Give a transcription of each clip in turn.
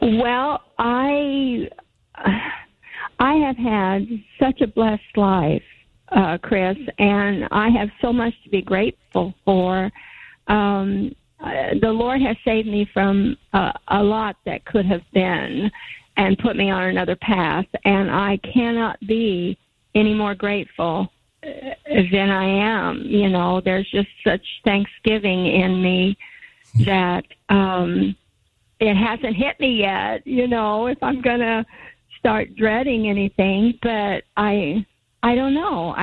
Well, I have had such a blessed life, Chris, and I have so much to be grateful for. The Lord has saved me from a lot that could have been and put me on another path, and I cannot be any more grateful than I am. You know, there's just such thanksgiving in me that it hasn't hit me yet, you know, if I'm going to start dreading anything, but I don't know.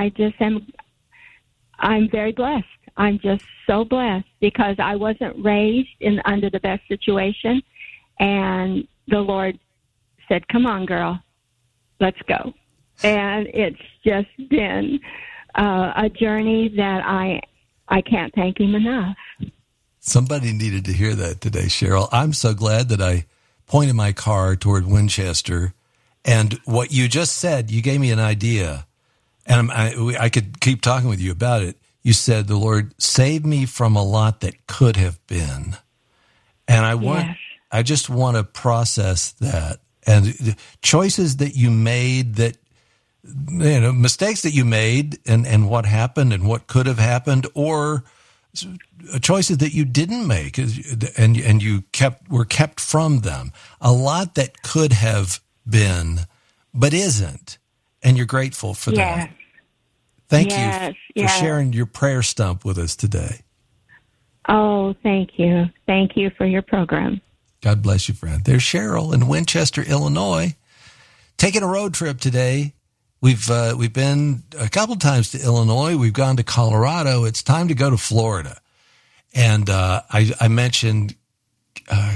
I'm very blessed. I'm just so blessed because I wasn't raised under the best situation, and the Lord said, "Come on, girl, let's go." And it's just been a journey that I can't thank him enough. Somebody needed to hear that today, Cheryl. I'm so glad that I pointed my car toward Winchester, and what you just said, you gave me an idea, and I could keep talking with you about it. You said, the Lord saved me from a lot that could have been. And I just want to process that. And the choices that you made, that, you know, mistakes that you made and what happened and what could have happened, or choices that you didn't make and you were kept from them. A lot that could have been, but isn't. And you're grateful for that. Thank you for sharing your prayer stump with us today. Oh, thank you. Thank you for your program. God bless you, friend. There's Cheryl in Winchester, Illinois, taking a road trip today. We've been a couple times to Illinois. We've gone to Colorado. It's time to go to Florida. And I mentioned I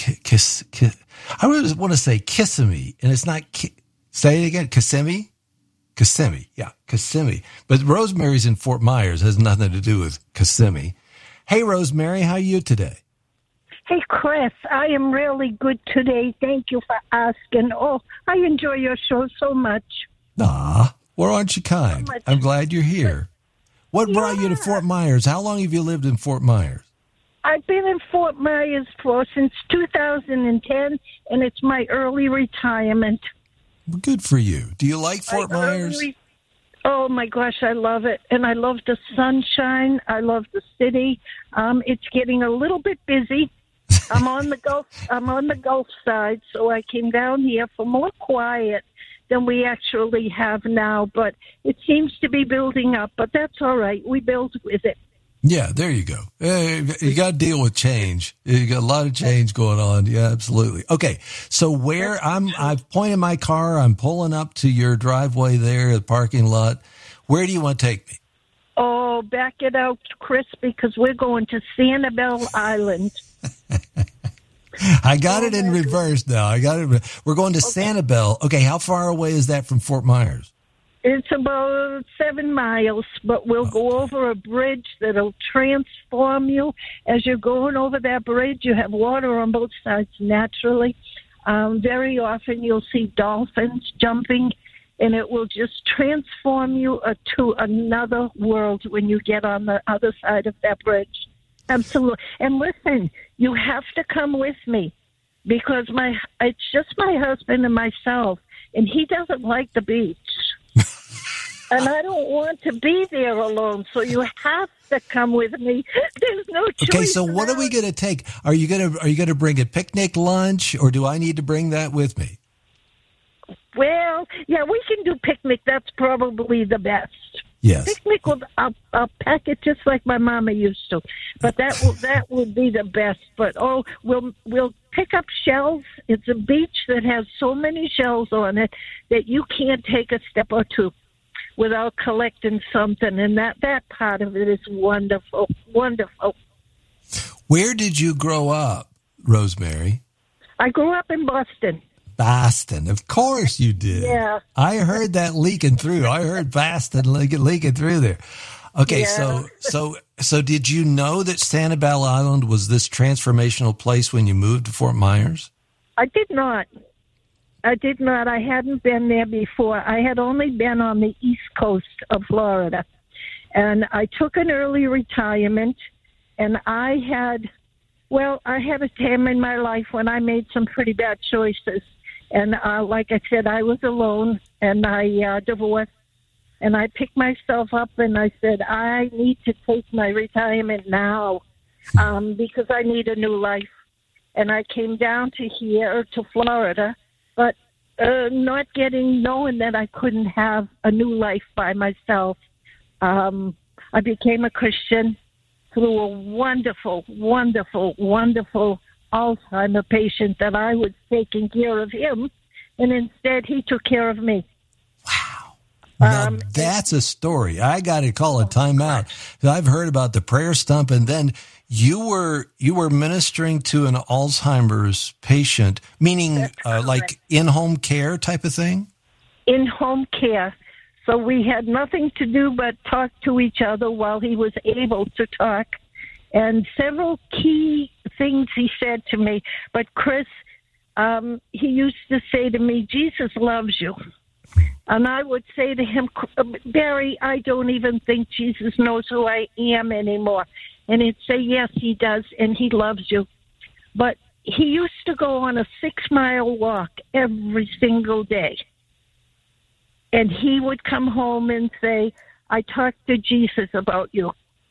always want to say Kissimmee, and it's not. Say it again, Kissimmee. Kissimmee, yeah, Kissimmee. But Rosemary's in Fort Myers. Has nothing to do with Kissimmee. Hey, Rosemary, how are you today? Hey, Chris, I am really good today. Thank you for asking. Oh, I enjoy your show so much. Well, aren't you kind? So I'm glad you're here. What brought you to Fort Myers? How long have you lived in Fort Myers? I've been in Fort Myers since 2010, and it's my early retirement. Well, good for you. Do you like Fort Myers? Oh, my gosh, I love it. And I love the sunshine. I love the city. It's getting a little bit busy. I'm on the Gulf side, so I came down here for more quiet than we actually have now. But it seems to be building up, but that's all right. We build with it. Yeah, there you go. You got to deal with change. You got a lot of change going on. Yeah, absolutely. Okay, so I've pointed my car. I'm pulling up to your driveway there, the parking lot. Where do you want to take me? Oh, back it out, Chris, because we're going to Sanibel Island. I got it in reverse now. We're going to Sanibel. Okay, how far away is that from Fort Myers? It's about 7 miles, but we'll go over a bridge that'll transform you. As you're going over that bridge, you have water on both sides naturally. Very often you'll see dolphins jumping, and it will just transform you to another world when you get on the other side of that bridge. Absolutely. And listen, you have to come with me because it's just my husband and myself, and he doesn't like the beach. And I don't want to be there alone, so you have to come with me. There's no choice. Okay, so what are we going to take? Are you going to bring a picnic lunch, or do I need to bring that with me? Well, yeah, we can do picnic. That's probably the best. Yes. Picnic I'll pack it just like my mama used to. But that would be the best. But we'll pick up shells. It's a beach that has so many shells on it that you can't take a step or two without collecting something, and that part of it is wonderful, wonderful. Where did you grow up, Rosemary? I grew up in Boston. Boston, of course you did. Yeah. I heard that leaking through. I heard Boston leaking through there. Okay, yeah. so did you know that Sanibel Island was this transformational place when you moved to Fort Myers? I did not. I hadn't been there before. I had only been on the East Coast of Florida. And I took an early retirement, and I had Well, I had a time in my life when I made some pretty bad choices. And like I said, I was alone, and I divorced. And I picked myself up, and I said, I need to take my retirement now because I need a new life. And I came down to here, to Florida, but not knowing that I couldn't have a new life by myself. I became a Christian through a wonderful, wonderful, wonderful Alzheimer patient that I was taking care of him, and instead he took care of me. Wow. Now that's a story. I got to call a timeout. I've heard about the prayer stump, and then you were ministering to an Alzheimer's patient, meaning like in-home care type of thing? In-home care. So we had nothing to do but talk to each other while he was able to talk. And several key things he said to me. But Chris, he used to say to me, Jesus loves you. And I would say to him, Barry, I don't even think Jesus knows who I am anymore. And he'd say, yes, he does, and he loves you. But he used to go on a 6-mile walk every single day. And he would come home and say, I talked to Jesus about you.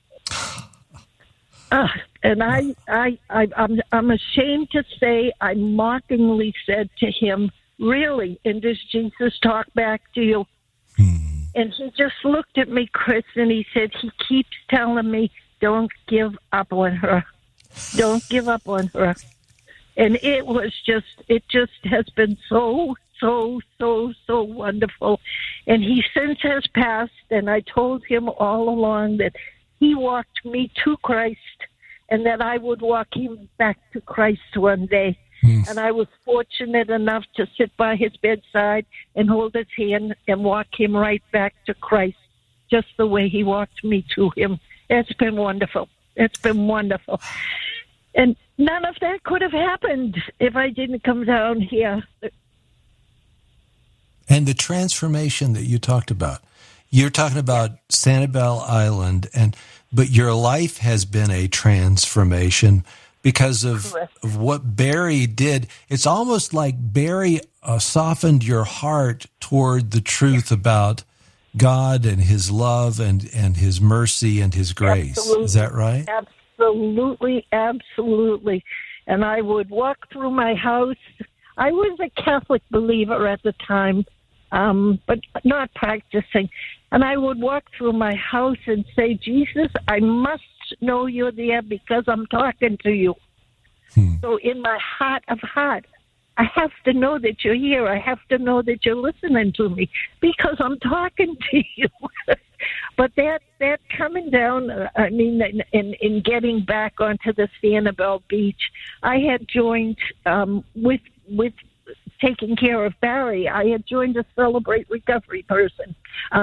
And I'm ashamed to say I mockingly said to him, really, and does Jesus talk back to you? And he just looked at me, Chris, and he said, he keeps telling me, don't give up on her. Don't give up on her. And it just has been so wonderful. And he since has passed, and I told him all along that he walked me to Christ and that I would walk him back to Christ one day. And I was fortunate enough to sit by his bedside and hold his hand and walk him right back to Christ, just the way he walked me to him. It's been wonderful. It's been wonderful. And none of that could have happened if I didn't come down here. And the transformation that you talked about, you're talking about Sanibel Island, but your life has been a transformation because of what Barry did. It's almost like Barry softened your heart toward the truth about God and his love and his mercy and his grace. Absolutely. Is that right? Absolutely, absolutely. And I would walk through my house. I was a Catholic believer at the time, but not practicing. And I would walk through my house and say, Jesus, I must know you're there because I'm talking to you. So in my heart of heart, I have to know that you're here. I have to know that you're listening to me because I'm talking to you. But that coming down, I mean, in getting back onto the Sanibel Beach, I had joined with taking care of Barry. I had joined a Celebrate Recovery person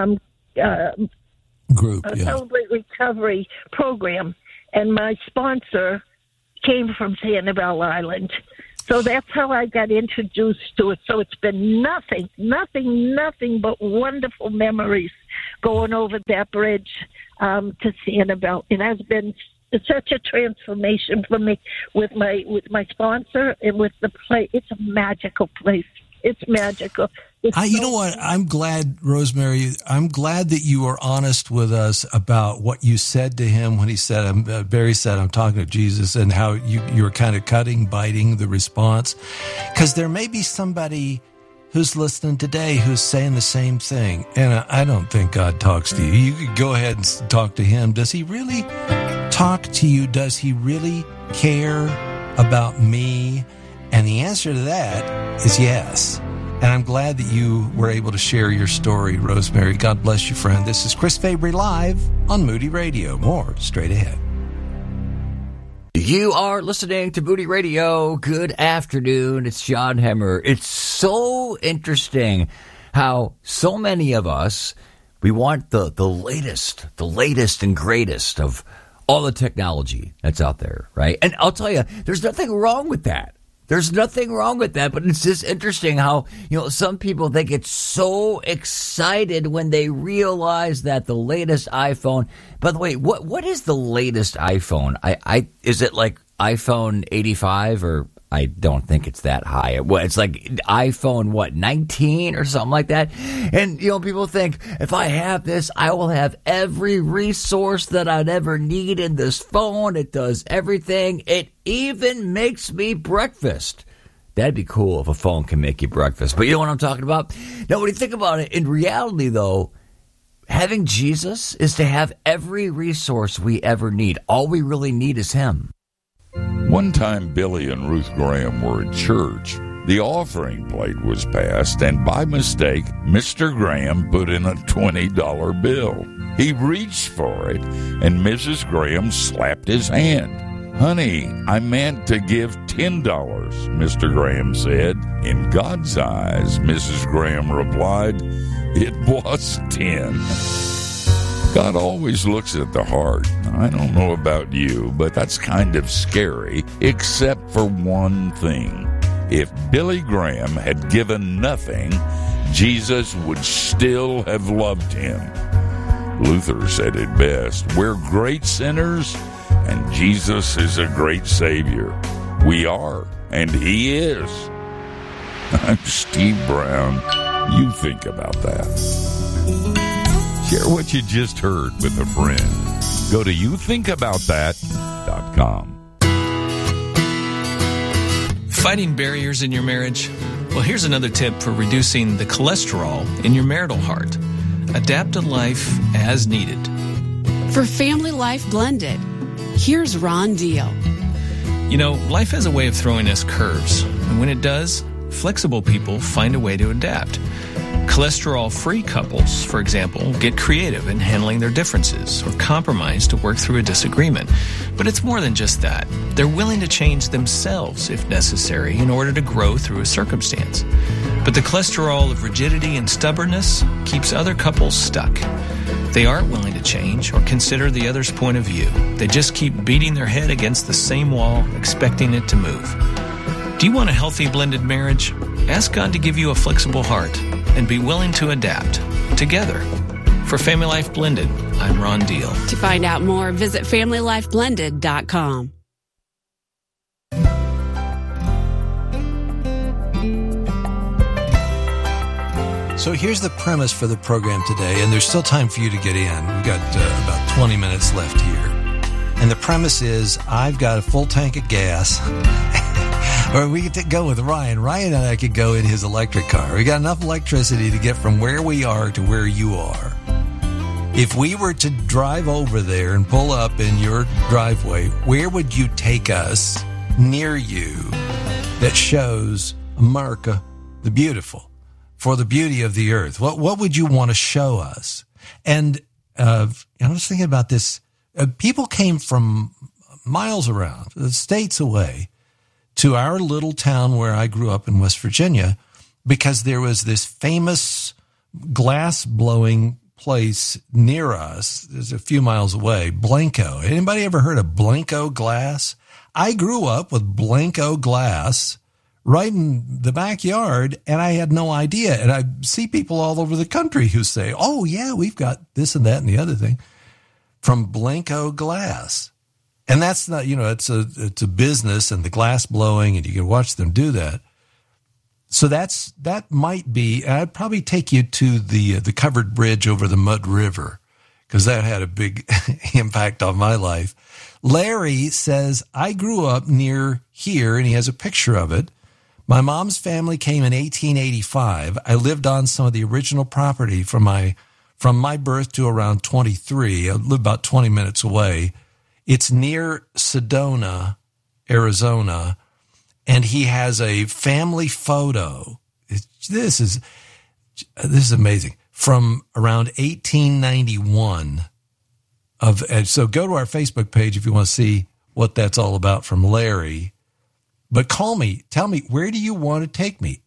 group, Celebrate Recovery program, and my sponsor came from Sanibel Island. So that's how I got introduced to it. So it's been nothing but wonderful memories going over that bridge to Sanibel. It has been such a transformation for me with my sponsor and with the place. It's a magical place. It's magical. You know what? I'm glad, Rosemary, I'm glad that you were honest with us about what you said to him when he said, Barry said, I'm talking to Jesus, and how you were kind of biting the response. Because there may be somebody who's listening today who's saying the same thing. And I don't think God talks to you. You could go ahead and talk to him. Does he really talk to you? Does he really care about me? And the answer to that is yes. And I'm glad that you were able to share your story, Rosemary. God bless you, friend. This is Chris Fabry live on Moody Radio. More straight ahead. You are listening to Moody Radio. Good afternoon. It's John Hemmer. It's so interesting how so many of us, we want the latest and greatest of all the technology that's out there, right? And I'll tell you, there's nothing wrong with that. There's nothing wrong with that, but it's just interesting how, some people, they get so excited when they realize that the latest iPhone, by the way, what is the latest iPhone? Is it like iPhone 85, or I don't think it's that high. It's like iPhone, 19 or something like that. And, people think, if I have this, I will have every resource that I'd ever need in this phone. It does everything. It even makes me breakfast. That'd be cool if a phone can make you breakfast. But you know what I'm talking about? Now, when you think about it, in reality, though, having Jesus is to have every resource we ever need. All we really need is Him. One time, Billy and Ruth Graham were at church. The offering plate was passed, and by mistake, Mr. Graham put in a $20 bill. He reached for it, and Mrs. Graham slapped his hand. "Honey, I meant to give $10, Mr. Graham said. In God's eyes, Mrs. Graham replied, it was 10. God always looks at the heart. I don't know about you, but that's kind of scary, except for one thing. If Billy Graham had given nothing, Jesus would still have loved him. Luther said it best, we're great sinners, and Jesus is a great Savior. We are, and He is. I'm Steve Brown. You think about that. Share what you just heard with a friend. Go to youthinkaboutthat.com. Fighting barriers in your marriage? Well, here's another tip for reducing the cholesterol in your marital heart. Adapt to life as needed. For Family Life Blended, here's Ron Deal. Life has a way of throwing us curves, and when it does, flexible people find a way to adapt. Cholesterol-free couples, for example, get creative in handling their differences or compromise to work through a disagreement. But it's more than just that. They're willing to change themselves if necessary in order to grow through a circumstance. But the cholesterol of rigidity and stubbornness keeps other couples stuck. They aren't willing to change or consider the other's point of view. They just keep beating their head against the same wall, expecting it to move. Do you want a healthy blended marriage? Ask God to give you a flexible heart and be willing to adapt together. For Family Life Blended, I'm Ron Deal. To find out more, visit FamilyLifeBlended.com. So here's the premise for the program today, and there's still time for you to get in. We've got about 20 minutes left here. And the premise is I've got a full tank of gas. Or we could go with Ryan. Ryan and I could go in his electric car. We got enough electricity to get from where we are to where you are. If we were to drive over there and pull up in your driveway, where would you take us near you that shows America the beautiful, for the beauty of the earth? What would you want to show us? And I was thinking about this. People came from miles around, states away, to our little town where I grew up in West Virginia, because there was this famous glass blowing place near us. It's a few miles away, Blanco. Anybody ever heard of Blanco glass? I grew up with Blanco glass right in the backyard, and I had no idea. And I see people all over the country who say, oh yeah, we've got this and that and the other thing from Blanco glass. And that's not, it's a business, and the glass blowing, and you can watch them do that. So that might be, I'd probably take you to the covered bridge over the Mud River, because that had a big impact on my life. Larry says, I grew up near here, and he has a picture of it. My mom's family came in 1885. I lived on some of the original property from my birth to around 23. I lived about 20 minutes away. It's near Sedona, Arizona, and he has a family photo. This is amazing, from around 1891. So go to our Facebook page if you want to see what that's all about from Larry. But call me. Tell me, where do you want to take me?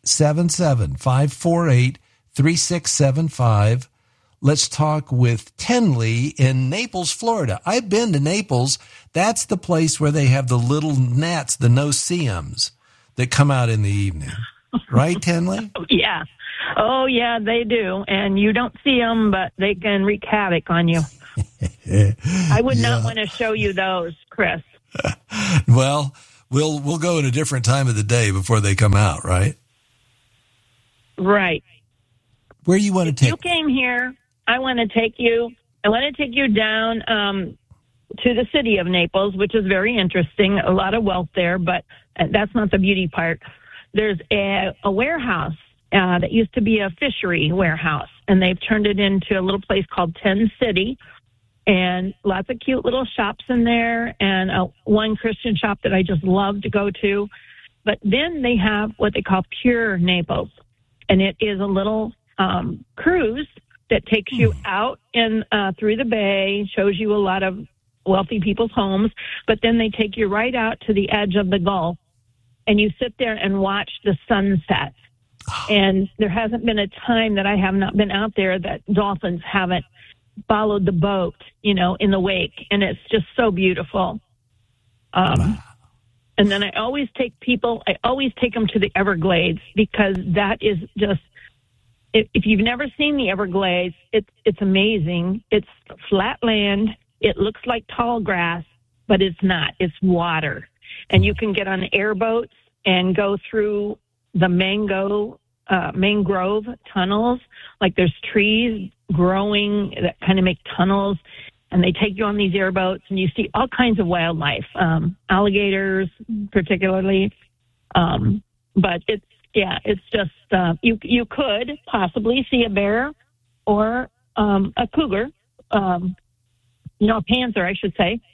877-548-3675. Let's talk with Tenley in Naples, Florida. I've been to Naples. That's the place where they have the little gnats, the no-see-ums, that come out in the evening. Right, Tenley? Yeah. Oh, yeah, they do. And you don't see them, but they can wreak havoc on you. I would not want to show you those, Chris. Well, we'll go at a different time of the day before they come out, right? Right. Where you want to take? You came here. I want to take you down to the city of Naples, which is very interesting. A lot of wealth there, but that's not the beauty part. There's a warehouse that used to be a fishery warehouse, and they've turned it into a little place called 10 City, and lots of cute little shops in there, and one Christian shop that I just love to go to. But then they have what they call Pure Naples, and it is a little cruise that takes you out and through the bay, shows you a lot of wealthy people's homes, but then they take you right out to the edge of the Gulf, and you sit there and watch the sunset. And there hasn't been a time that I have not been out there that dolphins haven't followed the boat, in the wake. And it's just so beautiful. And then I always take them to the Everglades, because that is just, if you've never seen the Everglades, it's amazing. It's flat land. It looks like tall grass, but it's not. It's water. And you can get on airboats and go through the mangrove tunnels. Like there's trees growing that kind of make tunnels, and they take you on these airboats, and you see all kinds of wildlife, alligators particularly. But it's just, you could possibly see a bear or a cougar, a panther, I should say.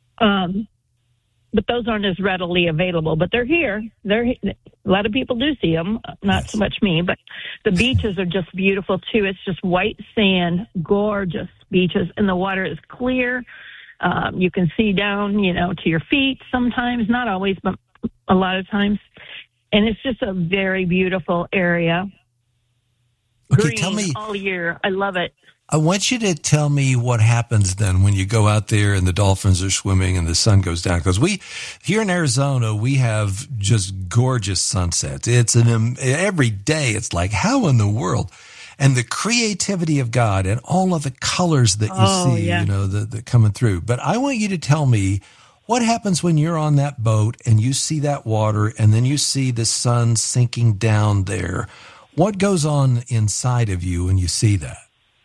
But those aren't as readily available. But they're here. A lot of people do see them, not so much me. But the beaches are just beautiful, too. It's just white sand, gorgeous beaches, and the water is clear. You can see down, to your feet sometimes, not always, but a lot of times. And it's just a very beautiful area. Okay, Green tell me, all year. I love it. I want you to tell me what happens then when you go out there and the dolphins are swimming and the sun goes down. Because here in Arizona, we have just gorgeous sunsets. It's every day. It's like, how in the world? And the creativity of God and all of the colors that you see, that coming through. But I want you to tell me what happens when you're on that boat and you see that water and then you see the sun sinking down there. What goes on inside of you when you see that?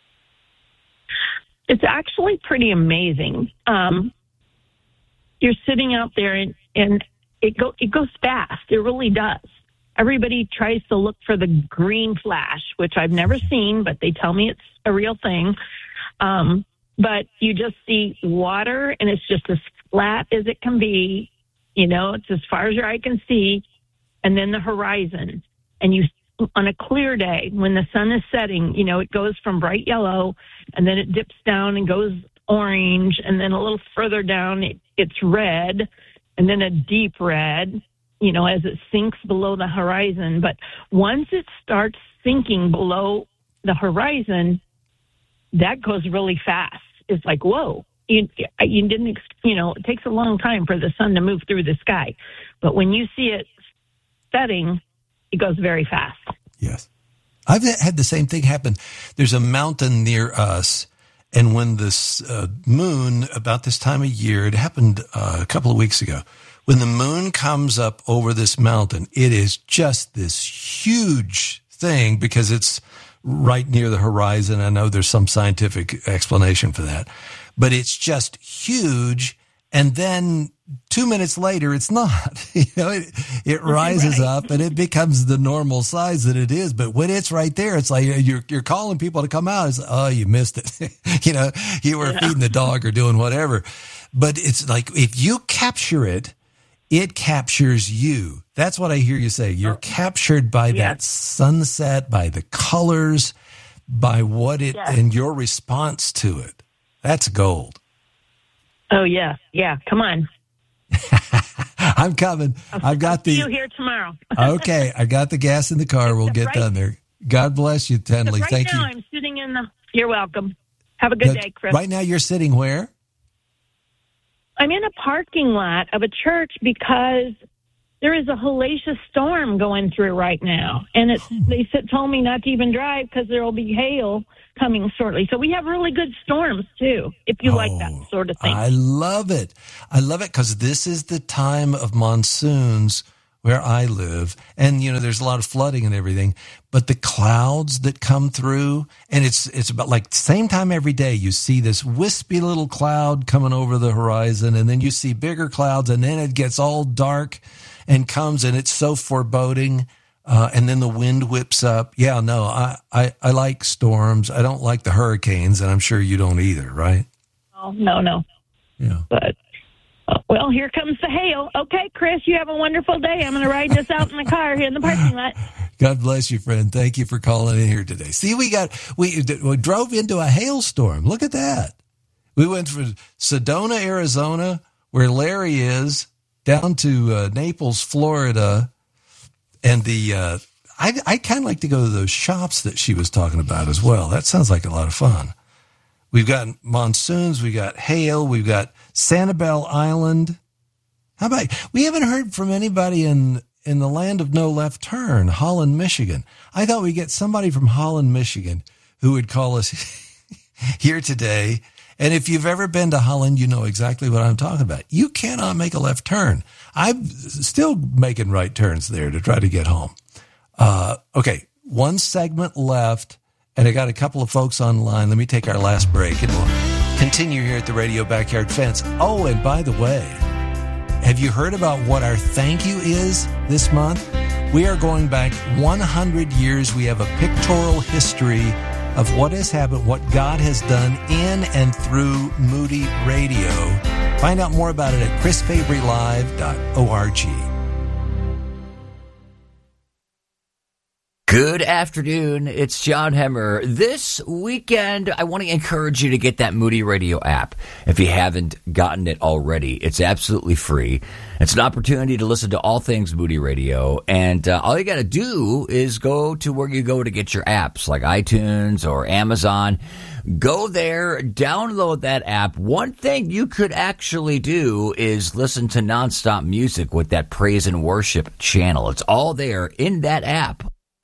It's actually pretty amazing. You're sitting out there, and it goes fast. It really does. Everybody tries to look for the green flash, which I've never seen, but they tell me it's a real thing. But you just see water, and it's just as flat as it can be. It's as far as your eye can see, and then the horizon. And on a clear day, when the sun is setting, it goes from bright yellow, and then it dips down and goes orange, and then a little further down, it's red, and then a deep red, as it sinks below the horizon. But once it starts sinking below the horizon, that goes really fast. It's like, whoa. You didn't, it takes a long time for the sun to move through the sky. But when you see it setting, it goes very fast. Yes. I've had the same thing happen. There's a mountain near us, and when this moon, about this time of year, it happened a couple of weeks ago, when the moon comes up over this mountain, it is just this huge thing because it's right near the horizon. I know there's some scientific explanation for that, but it's just huge. And then 2 minutes later, it's not. It rises up and it becomes the normal size that it is. But when it's right there, it's like you're calling people to come out. It's you missed it. You were feeding the dog or doing whatever. But it's like if you capture it, it captures you. That's what I hear you say. You're captured by that sunset, by the colors, by what it and your response to it. That's gold. Oh, yeah. Yeah. Come on. I'm coming. I've got see you here tomorrow. Okay. I got the gas in the car. We'll get done there. God bless you, Tenley. Thank you. Right now I'm sitting in you're welcome. Have a good day, Chris. Right now you're sitting where? I'm in a parking lot of a church because there is a hellacious storm going through right now. And they told me not to even drive because there will be hail coming shortly. So we have really good storms, too, if you like that sort of thing. I love it. I love it because this is the time of monsoons where I live. And, there's a lot of flooding and everything. But the clouds that come through, and it's about like same time every day, you see this wispy little cloud coming over the horizon, and then you see bigger clouds, and then it gets all dark and comes, and it's so foreboding. And then the wind whips up. Yeah, no, I like storms. I don't like the hurricanes, and I'm sure you don't either, right? Oh, no. Yeah. But, well, here comes the hail. Okay, Chris, you have a wonderful day. I'm going to ride this out in the car here in the parking lot. God bless you, friend. Thank you for calling in here today. See, we drove into a hailstorm. Look at that. We went from Sedona, Arizona, where Larry is, down to Naples, Florida. And I kind of like to go to those shops that she was talking about as well. That sounds like a lot of fun. We've got monsoons, we've got hail, we've got Sanibel Island. How about, we haven't heard from anybody in the land of no left turn, Holland, Michigan. I thought we'd get somebody from Holland, Michigan who would call us here today. And if you've ever been to Holland, you know exactly what I'm talking about. You cannot make a left turn. I'm still making right turns there to try to get home. Okay, one segment left, and I got a couple of folks online. Let me take our last break, and we'll continue here at the Radio Backyard Fence. Oh, and by the way, have you heard about what our thank you is this month? We are going back 100 years. We have a pictorial history of what has happened, what God has done in and through Moody Radio. Find out more about it at chrisfabrylive.org. Good afternoon. It's John Hemmer. This weekend, I want to encourage you to get that Moody Radio app. If you haven't gotten it already, it's absolutely free. It's an opportunity to listen to all things Moody Radio. And all you got to do is go to where you go to get your apps, like iTunes or Amazon. Go there, download that app. One thing you could actually do is listen to nonstop music with that praise and worship channel. It's all there in that app.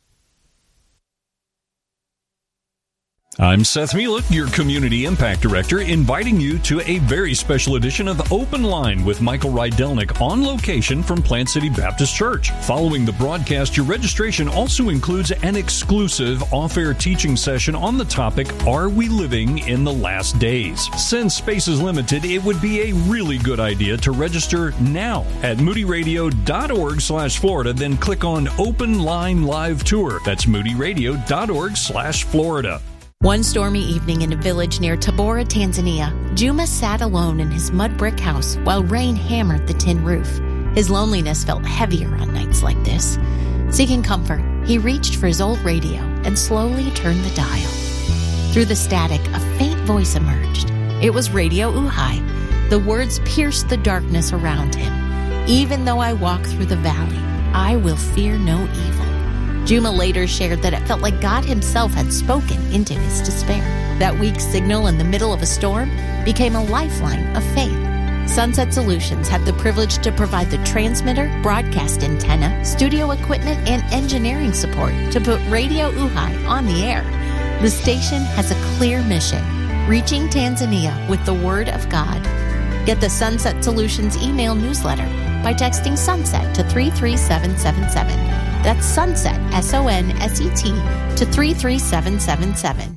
I'm Seth Mielek, your Community Impact Director, inviting you to a very special edition of Open Line with Michael Rydelnik on location from Plant City Baptist Church. Following the broadcast, your registration also includes an exclusive off-air teaching session on the topic, Are We Living in the Last Days? Since space is limited, it would be a really good idea to register now at moodyradio.org/Florida, then click on Open Line Live Tour. That's moodyradio.org/Florida. One stormy evening in a village near Tabora, Tanzania, Juma sat alone in his mud brick house while rain hammered the tin roof. His loneliness felt heavier on nights like this. Seeking comfort, he reached for his old radio and slowly turned the dial. Through the static, a faint voice emerged. It was Radio Uhai. The words pierced the darkness around him. Even though I walk through the valley, I will fear no evil. Juma later shared that it felt like God himself had spoken into his despair. That weak signal in the middle of a storm became a lifeline of faith. Sunset Solutions had the privilege to provide the transmitter, broadcast antenna, studio equipment, and engineering support to put Radio Uhai on the air. The station has a clear mission, reaching Tanzania with the Word of God. Get the Sunset Solutions email newsletter by texting SUNSET to 33777. That's SUNSET, SONSET, to 33777.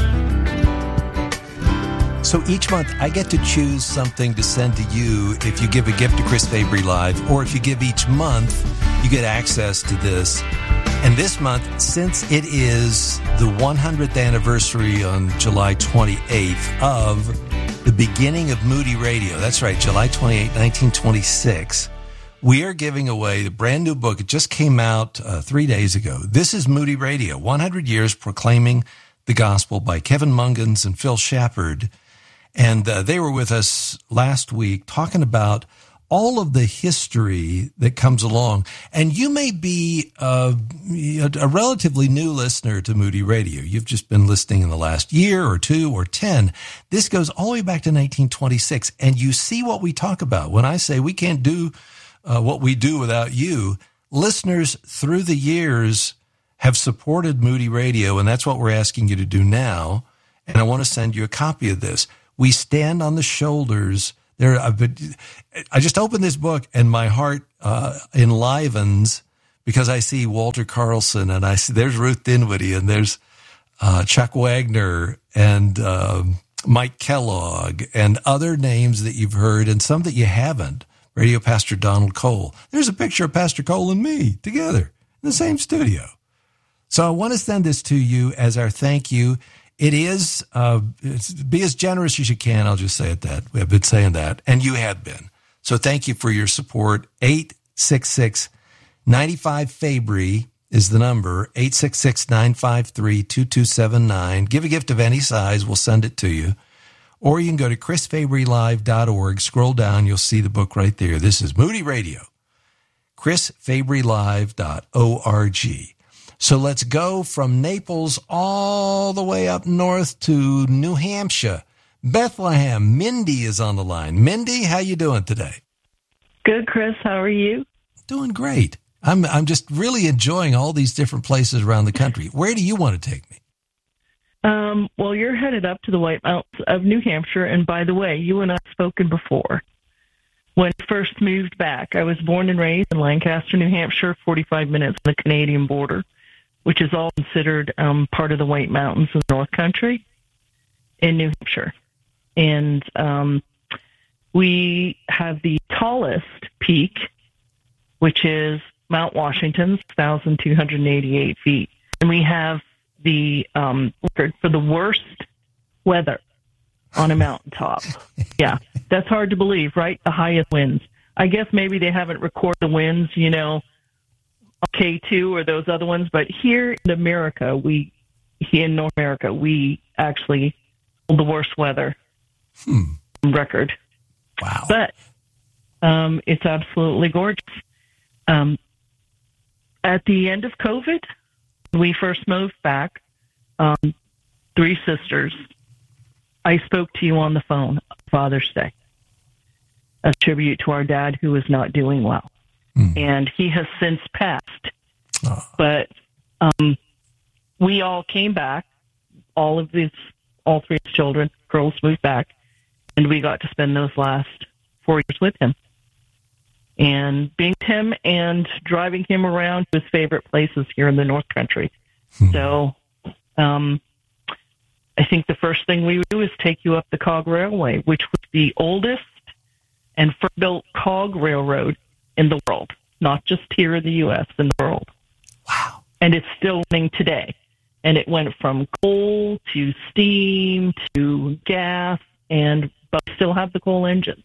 So each month, I get to choose something to send to you if you give a gift to Chris Fabry Live, or if you give each month, you get access to this. And this month, since it is the 100th anniversary on July 28th of the beginning of Moody Radio, that's right, July 28, 1926, we are giving away the brand new book. It just came out 3 days ago. This is Moody Radio, 100 Years Proclaiming the Gospel by Kevin Mungans and Phil Shepard. And they were with us last week talking about all of the history that comes along. And you may be a relatively new listener to Moody Radio. You've just been listening in the last year or 2 or 10. This goes all the way back to 1926. And you see what we talk about when I say we can't do what we do without you. Listeners through the years have supported Moody Radio, and that's what we're asking you to do now. And I want to send you a copy of this. We stand on the shoulders. I just opened this book, and my heart enlivens because I see Walter Carlson, and I see there's Ruth Dinwiddie, and there's Chuck Wagner, and Mike Kellogg, and other names that you've heard, and some that you haven't. Radio Pastor Donald Cole. There's a picture of Pastor Cole and me together in the same studio. So I want to send this to you as our thank you. It is, be as generous as you can. I'll just say it that. We have been saying that, and you have been. So thank you for your support. 866-95-FABRY is the number, 866-953-2279. Give a gift of any size. We'll send it to you. Or you can go to chrisfabrylive.org. Scroll down. You'll see the book right there. This is Moody Radio, chrisfabrylive.org. So let's go from Naples all the way up north to New Hampshire, Bethlehem. Mindy is on the line. Mindy, how you doing today? Good, Chris. How are you? Doing great. I'm just really enjoying all these different places around the country. Where do you want to take me? Well, you're headed up to the White Mountains of New Hampshire, and by the way, you and I have spoken before. When I first moved back, I was born and raised in Lancaster, New Hampshire, 45 minutes from the Canadian border, which is all considered part of the White Mountains of the North Country in New Hampshire. And we have the tallest peak, which is Mount Washington, 6,288 feet. And we have the record for the worst weather on a mountaintop. Yeah, that's hard to believe, right? The highest winds. I guess maybe they haven't recorded the winds, K2 or those other ones, but here in America, in North America, we actually hold the worst weather record. Wow. But it's absolutely gorgeous. At the end of COVID, we first moved back, 3 sisters. I spoke to you on the phone on Father's Day, a tribute to our dad who is not doing well. And he has since passed. Oh. But we all came back, all 3 children, girls moved back, and we got to spend those last 4 years with him. And being with him and driving him around to his favorite places here in the North Country. So I think the first thing we would do is take you up the Cog Railway, which was the oldest and first built cog railroad in the world, not just here in the U.S., in the world. Wow. And it's still running today. And it went from coal to steam to gas, but we still have the coal engines.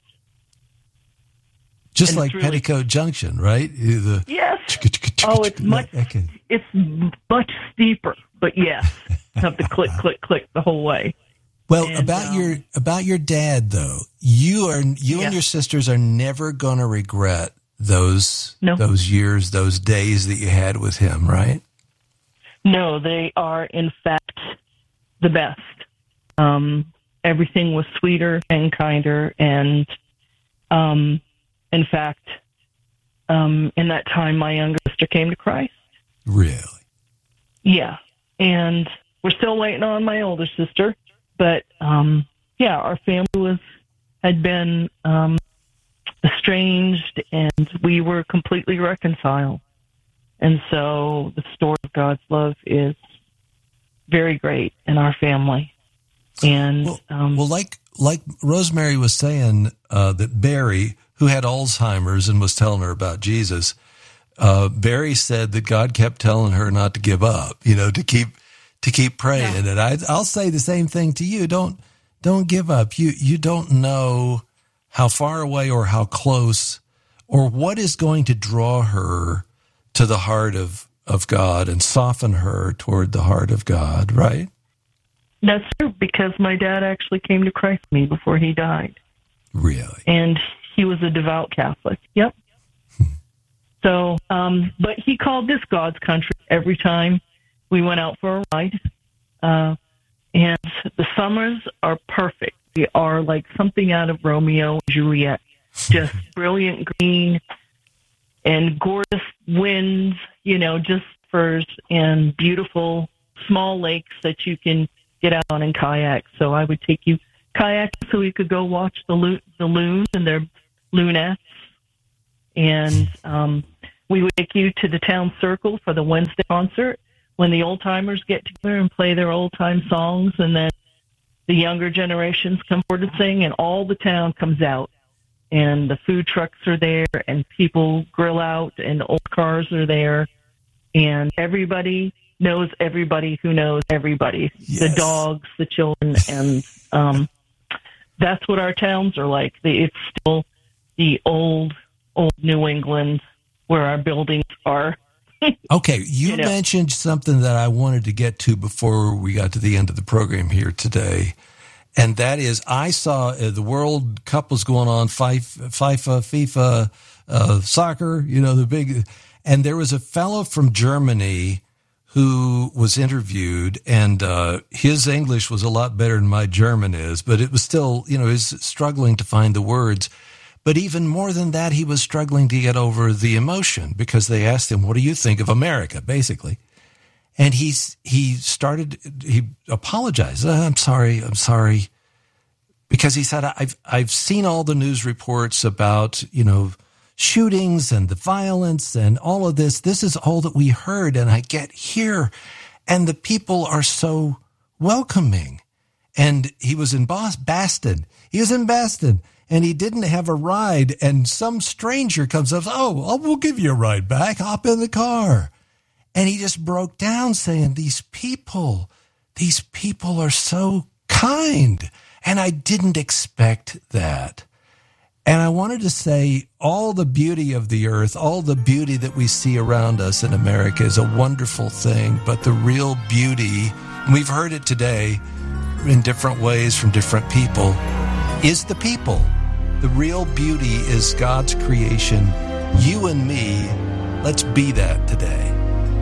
Just like Petticoat Junction, right? Yes. Oh, it's much steeper, but yes, have to click, click, click the whole way. Well, and, about your dad though, you and your sisters are never going to regret those years, those days that you had with him, right? No, they are in fact the best. Everything was sweeter and kinder, and in fact, in that time, my younger sister came to Christ. Really? Yeah. And we're still waiting on my older sister. But, our family had been estranged, and we were completely reconciled. And so the story of God's love is very great in our family. And like Rosemary was saying, that Barry, who had Alzheimer's and was telling her about Jesus, Barry said that God kept telling her not to give up, to keep praying. Yeah. And I'll say the same thing to you. Don't give up. You don't know how far away or how close or what is going to draw her to the heart of God and soften her toward the heart of God, right? That's true, because my dad actually came to Christ with me before he died. Really? And he was a devout Catholic. Yep. So, but he called this God's country every time we went out for a ride. And the summers are perfect. They are like something out of Romeo and Juliet. Just brilliant green, and gorgeous winds, just firs and beautiful small lakes that you can get out on in kayaks. So I would take you kayaking so we could go watch the loons and their loonettes. And we would take you to the town circle for the Wednesday concert when the old timers get together and play their old time songs, and then the younger generations come forward to sing, and all the town comes out, and the food trucks are there, and people grill out, and old cars are there, and everybody knows everybody who knows everybody. Yes. The dogs, the children, and that's what our towns are like. It's still the old New England where our buildings are. Okay, you mentioned something that I wanted to get to before we got to the end of the program here today, and that is I saw the World Cup was going on, FIFA, soccer, the big, and there was a fellow from Germany who was interviewed, and his English was a lot better than my German is, but it was still, he was struggling to find the words. But even more than that, he was struggling to get over the emotion because they asked him, what do you think of America, basically? And he apologized. I'm sorry. Because he said, I've seen all the news reports about, shootings and the violence and all of this. This is all that we heard. And I get here and the people are so welcoming. And he was in Boston. He was in Boston. And he didn't have a ride, and some stranger comes up, we'll give you a ride back, hop in the car. And he just broke down saying, these people are so kind, and I didn't expect that. And I wanted to say all the beauty of the earth, all the beauty that we see around us in America is a wonderful thing, but the real beauty, and we've heard it today in different ways from different people, is the people. The real beauty is God's creation. You and me, let's be that today.